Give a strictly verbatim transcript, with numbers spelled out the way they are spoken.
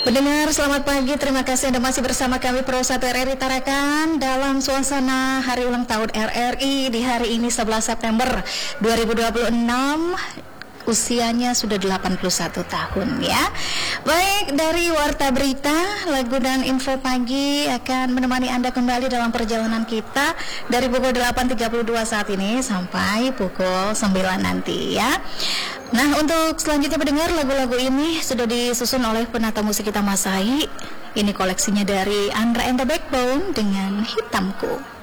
Pendengar, selamat pagi. Terima kasih Anda masih bersama kami Pro satu R R I Tarakan dalam suasana hari ulang tahun R R I di hari ini sebelas September dua ribu dua puluh enam. Usianya sudah delapan puluh satu tahun ya. Baik, dari Warta Berita, lagu dan info pagi akan menemani Anda kembali dalam perjalanan kita dari pukul delapan tiga puluh dua saat ini sampai pukul sembilan nanti ya. Nah, untuk selanjutnya pendengar, lagu-lagu ini sudah disusun oleh penata musik kita Mas Hai. Ini koleksinya dari Andra and the Backbone dengan Hitamku.